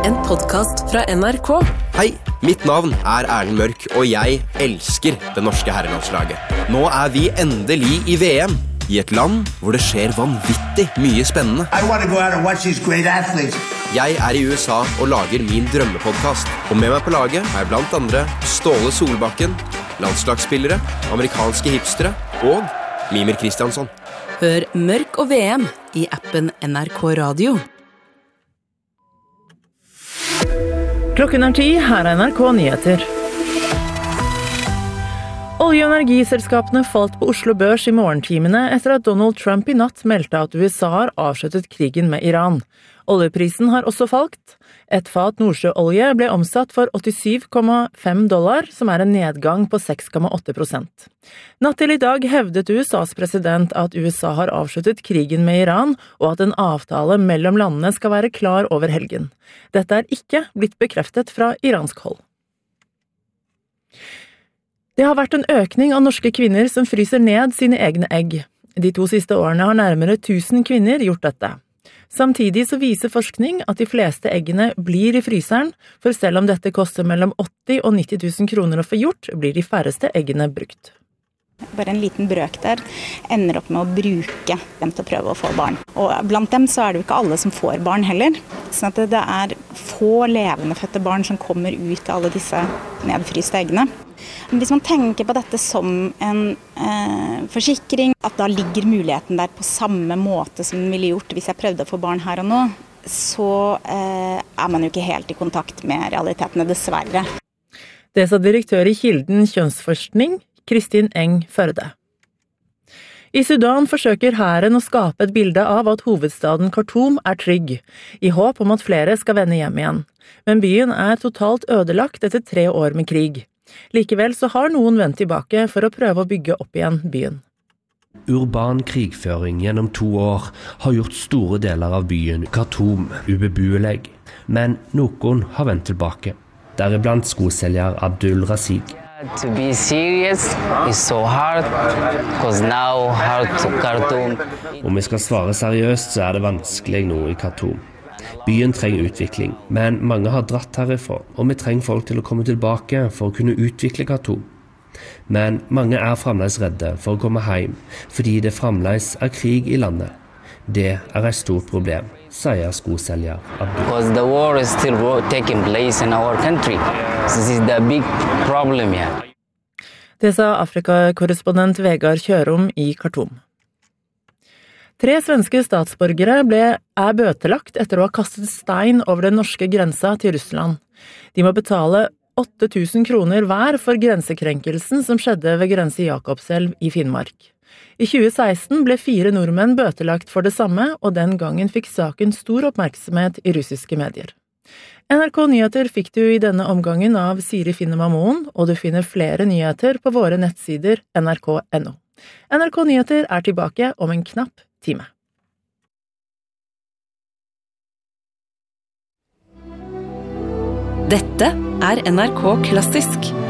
En podcast fra NRK. Hei, mitt navn Erlend Mørk, og jeg elsker det norske herrelandslaget. Nå vi endelig I VM, I et land hvor det skjer vanvittig mye spennende. Jeg I USA og lager min drømmepodcast, og med meg på laget jeg blant andre Ståle Solbakken, landslagsspillere, amerikanske hipstere og Mímir Kristjánsson. Hør Mørk og VM I appen NRK Radio. Klokken 10, her NRK Nyheter. Olje- og energiselskapene falt på Oslo Børs I morgentimene etter at Donald Trump I natt meldte at USA har avsluttet krigen med Iran. Oljeprisen har også falt. Et fat nordsjøolje ble omsatt for $87,5, som en nedgang på 6,8%. Natt til I dag hevdet USAs president at USA har avsluttet krigen med Iran, og at en avtale mellom landene skal være klar over helgen. Dette ikke blitt bekreftet fra iransk hold. Det har vært en økning av norske kvinner som fryser ned sine egne egg. De 2 siste årene har nærmere 1000 kvinner gjort dette. Samtidig så viser forskning at de fleste eggene blir I fryseren, for selv om dette koster mellom 80 og 90 000 kroner å få gjort, blir de færreste eggene brukt. Bare en liten brøk der ender opp med å bruke dem til å prøve å få barn. Og blant dem så det jo ikke alle som får barn heller. Sånn at det få levende fødte barn som kommer ut av alle disse nedfryste eggene. Men hvis man tenker på dette som en forsikring, at da ligger muligheten der på samme måte som den ville gjort hvis jeg prøvde å få barn her og nå, så man jo ikke helt I kontakt med realitetene, dessverre. Det sa direktør I Kilden kjønnsforskning, Kristin Eng Førde. I Sudan forsøker hæren å skape et bilde av at hovedstaden Khartoum trygg, I håp om at flere skal vende hjem igjen. Men byen totalt ødelagt etter 3 år med krig. Likevel så har noen vendt tilbake for å prøve å bygge opp igjen byen. Urban krigføring gjennom 2 år har gjort store deler av byen Khartoum ubeboelig, men noen har vendt tilbake. Deriblant skoselger Abdul Razig. To be serious is so hard because now hard to Khartoum. Om vi skal svare seriøst så det vanskelig nå I Khartoum. Byen trenger utvikling, men mange har dratt herifra, og vi trenger folk til å komme tilbake for å kunne utvikle Khartoum. Men mange fremdeles redde for å komme hjem, fordi det fremdeles krig I landet. Det et stort problem, sier skoselger Abdul. Because the war is still taking place in our country. This is the big problem here. Det sa Afrika-korrespondent Vegard Kjørom I Khartoum. 3 svenske statsborgere bøtelagt etter å ha kastet stein over den norske grensa til Russland. De må betale 8 000 kroner hver for grensekrenkelsen som skjedde ved grense Jakobselv I Finnmark. I 2016 ble 4 nordmenn bøtelagt for det samme, og den gangen fikk saken stor oppmerksomhet I russiske medier. NRK Nyheter fikk du I denne omgangen av Siri Finnemamoen, og du finner flere nyheter på våre nettsider nrk.no. NRK Nyheter tilbake om en knapp time. Dette NRK Klassisk.